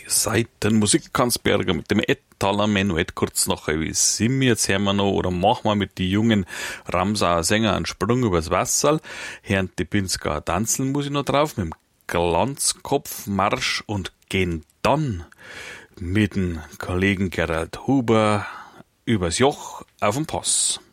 seid den Musikkanzberger mit dem Ettaler Menuett kurz nachher. Wie sind wir? Jetzt hören wir noch, oder machen wir mit die jungen Ramsauer Sänger einen Sprung übers Wasser. Hören die Pinsker Tanzeln muss ich noch drauf, mit dem Glanzkopfmarsch und gehen dann mit dem Kollegen Gerald Huber übers Joch auf den Pass.